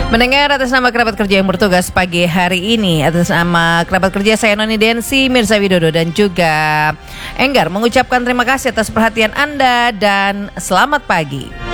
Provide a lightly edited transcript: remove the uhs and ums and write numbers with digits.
Mendengar atas nama kerabat kerja yang bertugas pagi hari ini, atas nama kerabat kerja saya Noni Densi, Mirza Widodo dan juga Enggar mengucapkan terima kasih atas perhatian Anda dan selamat pagi.